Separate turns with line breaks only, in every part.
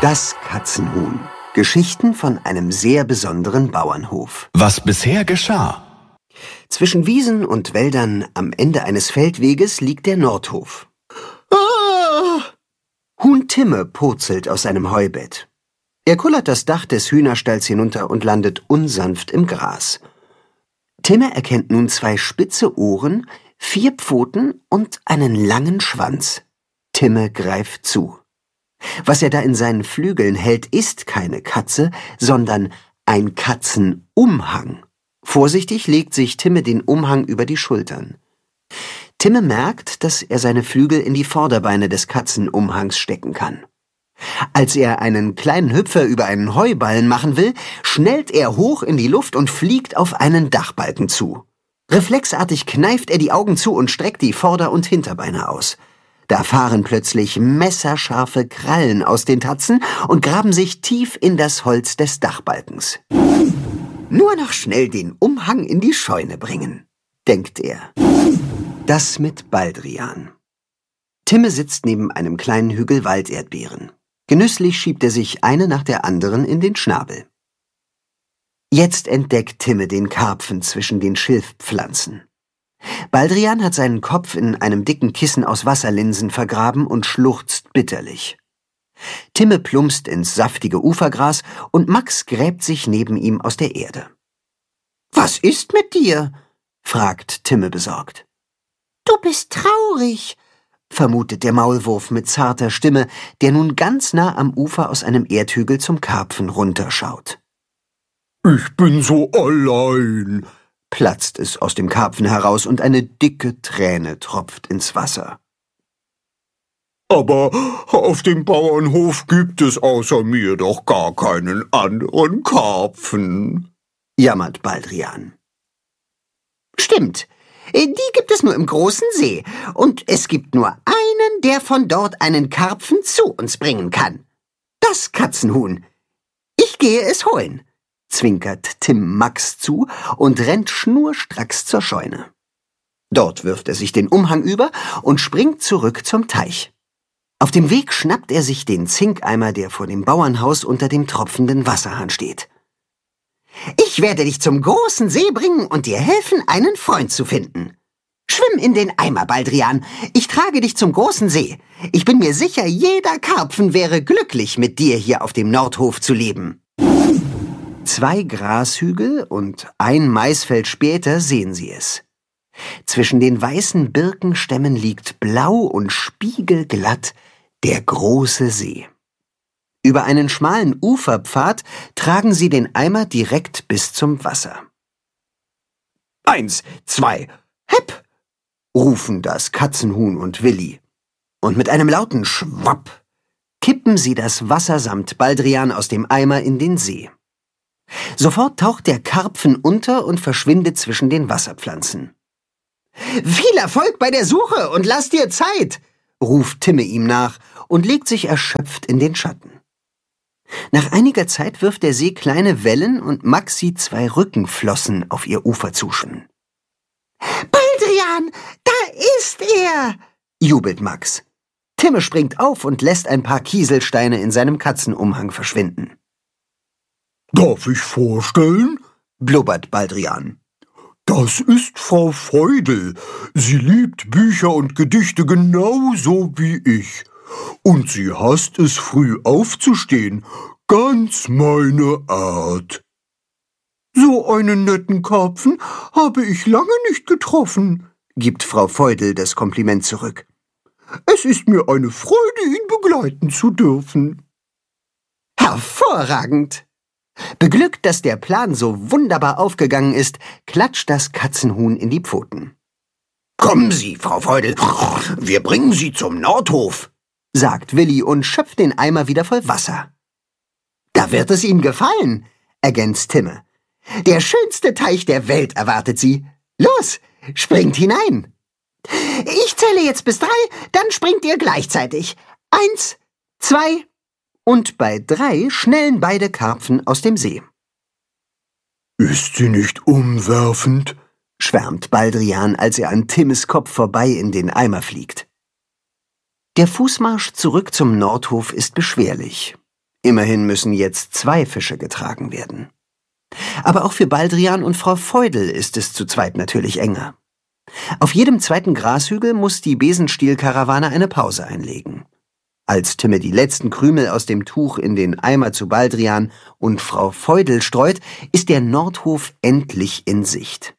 Das Katzenhuhn. Geschichten von einem sehr besonderen Bauernhof.
Was bisher geschah.
Zwischen Wiesen und Wäldern am Ende eines Feldweges liegt der Nordhof. Huhn Timme purzelt aus seinem Heubett. Er kullert das Dach des Hühnerstalls hinunter und landet unsanft im Gras. Timme erkennt nun 2 spitze Ohren, 4 Pfoten und einen langen Schwanz. Timme greift zu. Was er da in seinen Flügeln hält, ist keine Katze, sondern ein Katzenumhang. Vorsichtig legt sich Timme den Umhang über die Schultern. Timme merkt, dass er seine Flügel in die Vorderbeine des Katzenumhangs stecken kann. Als er einen kleinen Hüpfer über einen Heuballen machen will, schnellt er hoch in die Luft und fliegt auf einen Dachbalken zu. Reflexartig kneift er die Augen zu und streckt die Vorder- und Hinterbeine aus. Da fahren plötzlich messerscharfe Krallen aus den Tatzen und graben sich tief in das Holz des Dachbalkens. Nur noch schnell den Umhang in die Scheune bringen, denkt er. Das mit Baldrian. Timme sitzt neben einem kleinen Hügel Walderdbeeren. Genüsslich schiebt er sich eine nach der anderen in den Schnabel. Jetzt entdeckt Timme den Karpfen zwischen den Schilfpflanzen. Baldrian hat seinen Kopf in einem dicken Kissen aus Wasserlinsen vergraben und schluchzt bitterlich. Timme plumpst ins saftige Ufergras und Max gräbt sich neben ihm aus der Erde. »Was ist mit dir?« fragt Timme besorgt. »Du bist traurig«, vermutet der Maulwurf mit zarter Stimme, der nun ganz nah am Ufer aus einem Erdhügel zum Karpfen runterschaut.
»Ich bin so allein«,
platzt es aus dem Karpfen heraus und eine dicke Träne tropft ins Wasser.
»Aber auf dem Bauernhof gibt es außer mir doch gar keinen anderen Karpfen«,
jammert Baldrian. »Stimmt, die gibt es nur im großen See, und es gibt nur einen, der von dort einen Karpfen zu uns bringen kann. Das Katzenhuhn. Ich gehe es holen«, zwinkert Tim Max zu und rennt schnurstracks zur Scheune. Dort wirft er sich den Umhang über und springt zurück zum Teich. Auf dem Weg schnappt er sich den Zinkeimer, der vor dem Bauernhaus unter dem tropfenden Wasserhahn steht. »Ich werde dich zum großen See bringen und dir helfen, einen Freund zu finden. Schwimm in den Eimer, Baldrian. Ich trage dich zum großen See. Ich bin mir sicher, jeder Karpfen wäre glücklich, mit dir hier auf dem Nordhof zu leben.« 2 Grashügel und ein Maisfeld später sehen sie es. Zwischen den weißen Birkenstämmen liegt blau und spiegelglatt der große See. Über einen schmalen Uferpfad tragen sie den Eimer direkt bis zum Wasser. 1, 2, hepp, rufen das Katzenhuhn und Willi. Und mit einem lauten Schwapp kippen sie das Wasser samt Baldrian aus dem Eimer in den See. Sofort taucht der Karpfen unter und verschwindet zwischen den Wasserpflanzen. »Viel Erfolg bei der Suche und lass dir Zeit«, ruft Timme ihm nach und legt sich erschöpft in den Schatten. Nach einiger Zeit wirft der See kleine Wellen und Max sieht 2 Rückenflossen auf ihr Ufer zuschwimmen. »Baldrian, da ist er«, jubelt Max. Timme springt auf und lässt ein paar Kieselsteine in seinem Katzenumhang verschwinden.
»Darf ich vorstellen?«,
blubbert Baldrian.
»Das ist Frau Feudel. Sie liebt Bücher und Gedichte genauso wie ich. Und sie hasst es, früh aufzustehen. Ganz meine Art.« »So einen netten Karpfen habe ich lange nicht getroffen«,
gibt Frau Feudel das Kompliment zurück.
»Es ist mir eine Freude, ihn begleiten zu dürfen.«
»Hervorragend!« Beglückt, dass der Plan so wunderbar aufgegangen ist, klatscht das Katzenhuhn in die Pfoten. »Kommen Sie, Frau Feudel, wir bringen Sie zum Nordhof«, sagt Willi und schöpft den Eimer wieder voll Wasser. »Da wird es Ihnen gefallen«, ergänzt Timme. »Der schönste Teich der Welt erwartet Sie. Los, springt hinein. Ich zähle jetzt bis 3, dann springt ihr gleichzeitig. 1, 2... Und bei 3 schnellen beide Karpfen aus dem See.
»Ist sie nicht umwerfend?«,
schwärmt Baldrian, als er an Timmes Kopf vorbei in den Eimer fliegt. Der Fußmarsch zurück zum Nordhof ist beschwerlich. Immerhin müssen jetzt 2 Fische getragen werden. Aber auch für Baldrian und Frau Feudel ist es zu zweit natürlich enger. Auf jedem zweiten Grashügel muss die Besenstiel-Karawane eine Pause einlegen. Als Timme die letzten Krümel aus dem Tuch in den Eimer zu Baldrian und Frau Feudel streut, ist der Nordhof endlich in Sicht.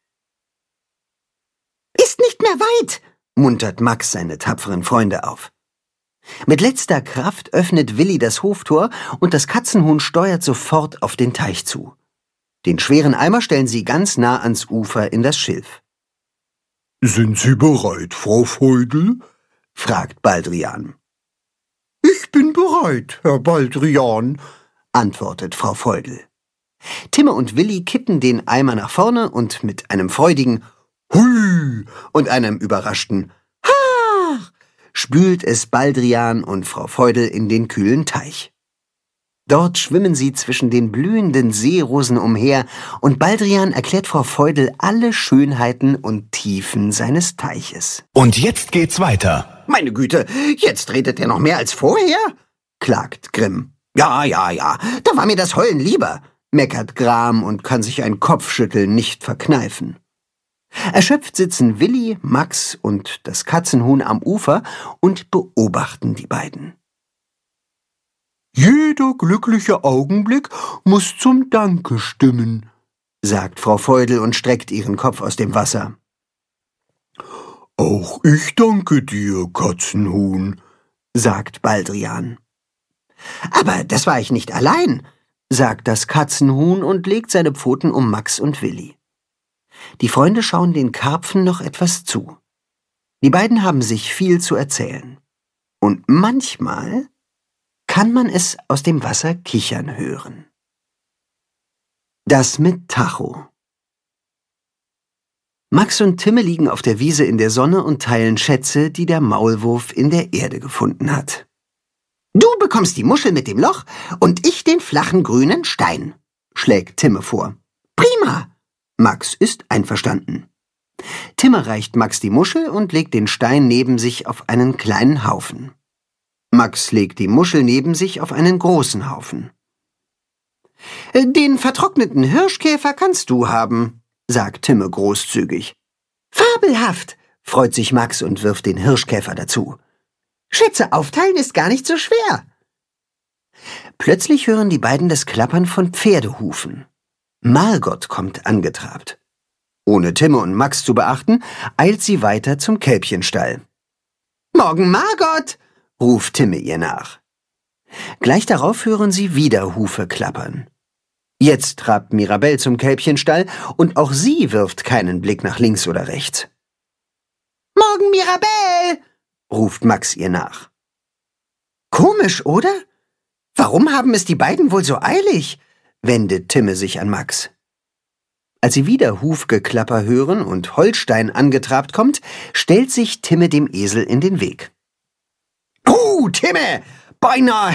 »Ist nicht mehr weit«, muntert Max seine tapferen Freunde auf. Mit letzter Kraft öffnet Willi das Hoftor und das Katzenhuhn steuert sofort auf den Teich zu. Den schweren Eimer stellen sie ganz nah ans Ufer in das Schilf.
»Sind Sie bereit, Frau Feudel?«
fragt Baldrian.
»Ich bin bereit, Herr Baldrian«,
antwortet Frau Feudel. Timme und Willi kippen den Eimer nach vorne und mit einem freudigen »Hui« und einem überraschten »Ha« spült es Baldrian und Frau Feudel in den kühlen Teich. Dort schwimmen sie zwischen den blühenden Seerosen umher und Baldrian erklärt Frau Feudel alle Schönheiten und Tiefen seines Teiches.
Und jetzt geht's weiter.
»Meine Güte, jetzt redet er noch mehr als vorher?« klagt Grimm. »Ja, da war mir das Heulen lieber«, meckert Gram und kann sich ein Kopfschütteln nicht verkneifen. Erschöpft sitzen Willi, Max und das Katzenhuhn am Ufer und beobachten die beiden.
»Jeder glückliche Augenblick muss zum Danke stimmen«,
sagt Frau Feudel und streckt ihren Kopf aus dem Wasser.
»Auch ich danke dir, Katzenhuhn«,
sagt Baldrian. »Aber das war ich nicht allein«, sagt das Katzenhuhn und legt seine Pfoten um Max und Willi. Die Freunde schauen den Karpfen noch etwas zu. Die beiden haben sich viel zu erzählen. Und manchmal kann man es aus dem Wasser kichern hören. Das mit Tacho. Max und Timme liegen auf der Wiese in der Sonne und teilen Schätze, die der Maulwurf in der Erde gefunden hat. »Du bekommst die Muschel mit dem Loch und ich den flachen grünen Stein«, schlägt Timme vor. »Prima!« Max ist einverstanden. Timme reicht Max die Muschel und legt den Stein neben sich auf einen kleinen Haufen. Max legt die Muschel neben sich auf einen großen Haufen. »Den vertrockneten Hirschkäfer kannst du haben«, sagt Timme großzügig. »Fabelhaft«, freut sich Max und wirft den Hirschkäfer dazu. »Schätze aufteilen ist gar nicht so schwer.« Plötzlich hören die beiden das Klappern von Pferdehufen. Margot kommt angetrabt. Ohne Timme und Max zu beachten, eilt sie weiter zum Kälbchenstall. »Morgen, Margot«, ruft Timme ihr nach. Gleich darauf hören sie wieder Hufe klappern. Jetzt trabt Mirabell zum Kälbchenstall und auch sie wirft keinen Blick nach links oder rechts. »Morgen, Mirabell«, ruft Max ihr nach. »Komisch, oder? Warum haben es die beiden wohl so eilig?«, wendet Timme sich an Max. Als sie wieder Hufgeklapper hören und Holstein angetrabt kommt, stellt sich Timme dem Esel in den Weg. »Timme, beinahe